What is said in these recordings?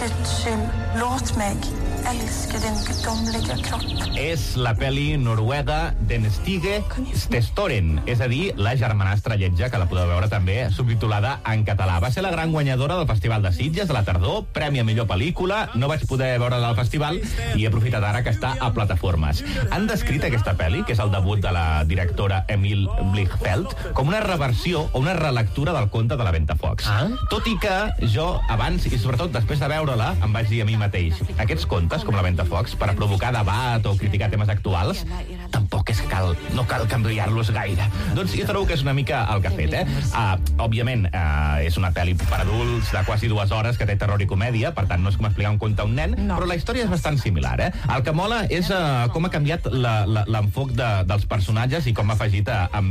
Guds skyld, låt mig älska din gudomliga kropp. És la pel·li noruega Den Stige Stestoren, és a dir, La germanastra lletja, que la podeu veure també subtitulada en català. Va ser la gran guanyadora del Festival de Sitges de la tardor, premi a millor pel·lícula. No vaig poder veure-la al festival i he aprofitat ara que està a plataformes. Han descrit aquesta pel·li, que és el debut de la directora Emil Blichfeld, com una reversió o una relectura del conte de la Ventafocs. Tot i que jo, abans i sobretot després de veure-la, em vaig dir a mi mateix, aquests contes, com la Ventafocs, per a provocar debat o criticar temes actuals, tampoc és que no cal canviar-los gaire. Doncs jo trobo que és una mica el que ha fet, òbviament, és una pel·li per adults de quasi 2 hores que té terror i comèdia, per tant no és com explicar un conte a un nen, però la història és bastant similar, El que mola és com ha canviat l'enfoc dels personatges i com ha afegit amb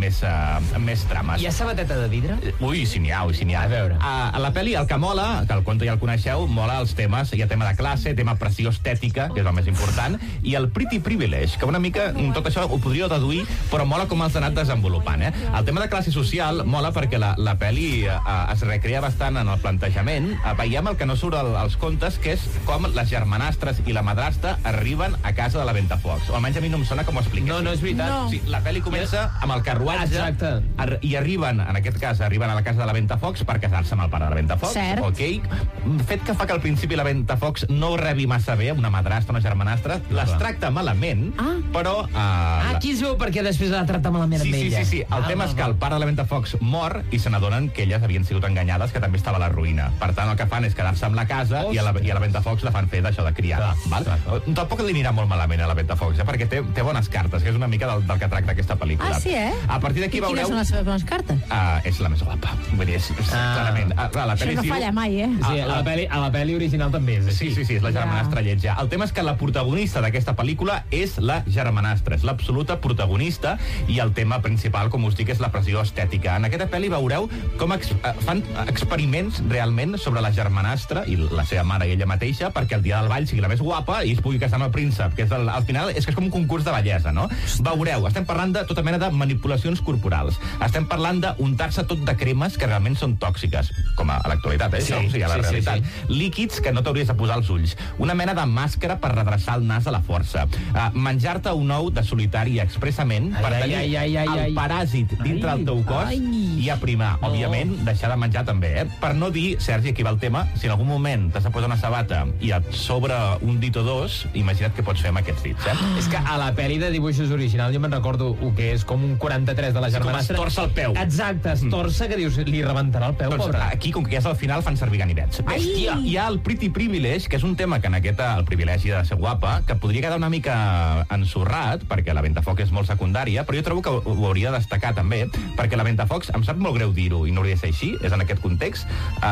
més trames. Hi ha sabateta de vidre? Ui, si n'hi ha, A veure. A la pel·li el que mola, que el conte ja el coneixeu, mola els temes, hi ha tema de classe, tema pressió estètica, que és el més important, i el pretty privilege, que una mica tot això ho podríeu deduir, però mola com els ha anat desenvolupant, El tema de classe social mola perquè la pel·li es recrea bastant en el plantejament. Veiem el que no surt als contes, que és com les germanastres i la madrastra arriben a casa de la Ventafocs. O almenys a mi no em sona com ho expliques. No és veritat. No. Sí, la pel·li comença amb el carruatge. Exacte. I arriben, en aquest cas, a la casa de la Ventafocs per casar-se amb el pare de la Ventafocs. Cert. Okay. Fet que fa que al principi la Ventafocs no rebi massa bé una madrastra, una germanastra, les tracta malament, però... Aquí es veu perquè després la tracta malament amb ella. Sí. El tema és que el pare de la Ventafocs mor i se n'adonen que elles havien sigut enganyades, que també estava a la ruïna. Per tant, el que fan és quedar-se amb la casa i a la Ventafocs la fan fer d'això de criada. Tampoc li anirà molt malament a la Ventafocs, perquè té bones cartes, que és una mica del que tracta aquesta pel·lícula. Sí, A partir d'aquí veureu... Quines són les seves bones cartes? És la més guapa. Vull dir, clarament. Això no falla mai, Sí, a la pel·li original també és així. Sí, és la germanastra lletja. El tema és que la protagonista d'aquesta pel·lícula és la germanastra, és l'absoluta protagonista, i el tema principal, com us dic, és la pressió estètica. En aquesta pel·li veureu com fan experiments realment sobre la germanastra i la seva mare i ella mateixa, perquè el dia del ball sigui la més guapa i es pugui casar amb el príncep, que és al final és que és com un concurs de bellesa, no? Veureu, estem parlant de tota mena de manipulacions corporals, estem parlant d'untar-se tot de cremes que realment són tòxiques, com a l'actualitat, Sí, a la realitat. Líquids que no t'hauries de posar als ulls, una mena de màscara per redreçar el nas a la força, menjar-te un ou de solitari expressament per tenir el paràsit dintre del teu cos i aprimar. Òbviament, deixar de menjar també, Per no dir, Sergi, aquí va el tema, si en algun moment t'has de posar una sabata i et sobra un dit o dos, imagina't què pots fer amb aquests dits, És que a la pel·li de dibuixos original jo me'n recordo que és com un 43 de la germanastra. Com es torça el peu. Exacte, es torça, que dius, li rebentarà el peu, pobre. Aquí, com que ja és al final, fan servir ganivets. Hi ha el pretty privilege, que és un tema que en el privilegi de ser guapa, que podria quedar una mica ensorrat, perquè la Ventafocs és molt secundària, però jo trobo que ho hauria de destacar també, perquè la Ventafocs, em sap molt greu dir-ho, i no hauria de ser així, és en aquest context,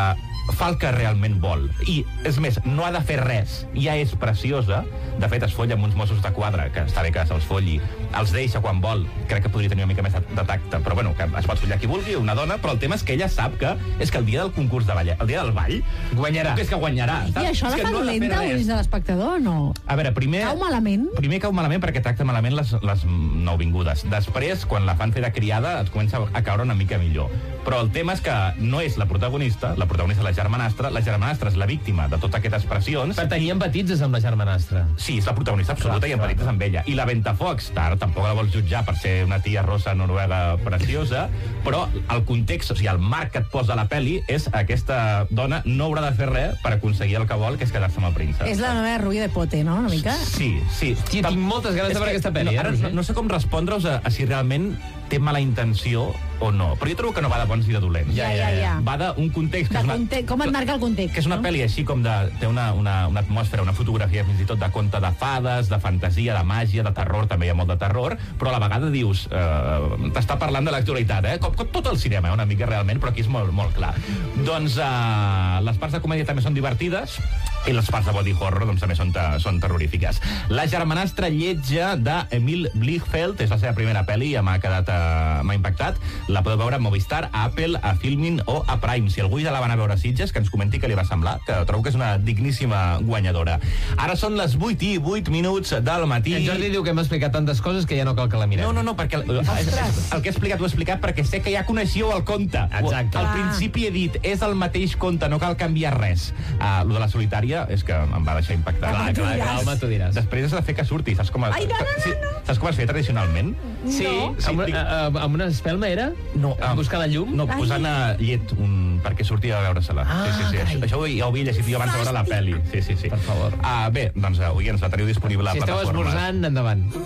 fa el que realment vol. I, és més, no ha de fer res. Ja és preciosa. De fet, es folla amb uns Mossos de Quadra, que està bé que se'ls folli. Els deixa quan vol. Crec que podria tenir una mica més de tacte. Però bueno, que es pot follar qui vulgui, una dona, però el tema és que ella sap que és que el dia del concurs de ball, el dia del ball, guanyarà. És que guanyarà. I això la fa dolenta o és de l'espectador o no? A veure, Cau malament? Primer cau malament perquè tracta malament les nouvingudes. Després, quan la fan fer de criada, et comença a caure una mica millor. Però el tema és que no és la protagonista és la germanastra és la víctima de totes aquestes pressions. Per tenir empatitzes amb la germanastra. Sí, és la protagonista absoluta i empatitzes amb ella. I la Ventafocs, tampoc la vols jutjar per ser una tia rossa noruega preciosa, però el context, o sigui, el marc que et posa la pel·li és aquesta dona no haurà de fer res per aconseguir el que vol, que és quedar-se amb el príncep. És la nova Rubio de Pote, no? Una mica? Sí. Tinc moltes ganes de veure aquesta pel·li. Ara no sé com respondre-us a si realment té mala intenció o no, però jo trobo que no va de bons i de dolents. Ja. Va d'un context com et marca el context, que és una pel·li així com té una atmosfera, una fotografia fins i tot de conte de fades, de fantasia, de màgia, de terror, també hi ha molt de terror, però a la vegada dius t'està parlant de l'actualitat, com tot el cinema, una mica realment, però aquí és molt, molt clar. Doncs les parts de comèdia també són divertides i les parts de body horror doncs, també són terrorífiques. La germanastra lletja d'Emil Blichfeld és la seva primera pel·li i m'ha impactat. La podeu veure a Movistar, a Apple, a Filmin o a Prime. Si algú ja la van a veure a Sitges, que ens comenti què li va semblar, que trobo que és una digníssima guanyadora. Ara són les 8:08 del matí. En Jordi diu que hem explicat tantes coses que ja no cal que la mirem. No, perquè el que he explicat ho he explicat perquè sé que ja coneixíeu el conte. Exacte. Al principi he dit, és el mateix conte, no cal canviar res. Lo de la solitària és que em va deixar impactat. Clar, home, tu diràs. Després has de fer que surti, saps com es... Ai, no. Saps com es feia tradicionalment? Sí, amb una espelma era? No, buscar la llum? No, posant llet perquè sortia a veure-se-la. Sí. Això ja ho havia llegit jo abans de veure la pel·li. Sí. Per favor. Bé, doncs, oients, la teniu disponible a si plataformes. Si esteu esmorzant, endavant.